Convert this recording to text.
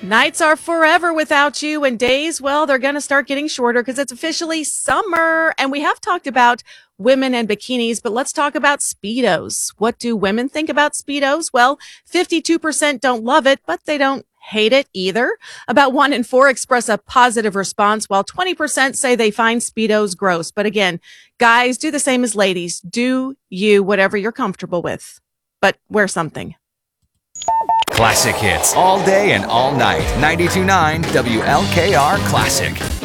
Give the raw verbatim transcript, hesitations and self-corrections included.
Nights are forever without you, and days, well, they're going to start getting shorter because it's officially summer. And we have talked about women and bikinis, but let's talk about Speedos. What do women think about Speedos? Well, fifty-two percent don't love it, but they don't hate it either. About one in four express a positive response, while twenty percent say they find Speedos gross. But again, guys, do the same as ladies. Do you whatever you're comfortable with, but wear something. Classic hits all day and all night. ninety-two point nine W L K R Classic.